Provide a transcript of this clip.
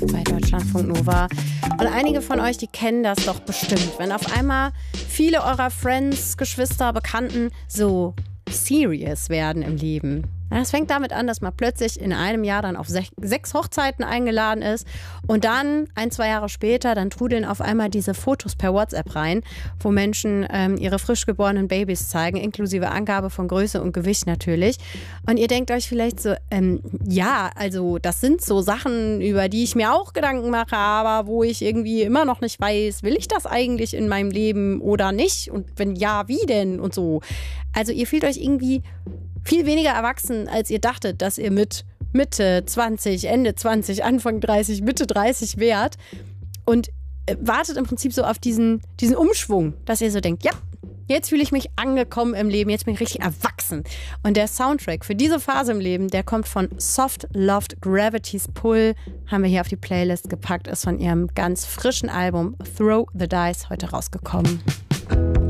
bei Deutschlandfunk Nova. Und einige von euch, die kennen das doch bestimmt, wenn auf einmal viele eurer Friends, Geschwister, Bekannten so serious werden im Leben. Es fängt damit an, dass man plötzlich in einem Jahr dann auf 6 Hochzeiten eingeladen ist und dann 1-2 Jahre später, dann trudeln auf einmal diese Fotos per WhatsApp rein, wo Menschen ihre frisch geborenen Babys zeigen, inklusive Angabe von Größe und Gewicht natürlich. Und ihr denkt euch vielleicht so, ja, also das sind so Sachen, über die ich mir auch Gedanken mache, aber wo ich irgendwie immer noch nicht weiß, will ich das eigentlich in meinem Leben oder nicht? Und wenn ja, wie denn? Und so. Also ihr fühlt euch irgendwie viel weniger erwachsen, als ihr dachtet, dass ihr mit Mitte 20, Ende 20, Anfang 30, Mitte 30 wärt. Und wartet im Prinzip so auf diesen Umschwung, dass ihr so denkt, ja, jetzt fühle ich mich angekommen im Leben, jetzt bin ich richtig erwachsen. Und der Soundtrack für diese Phase im Leben, der kommt von Soft Loved Gravity's Pull, haben wir hier auf die Playlist gepackt, ist von ihrem ganz frischen Album Throw the Dice heute rausgekommen.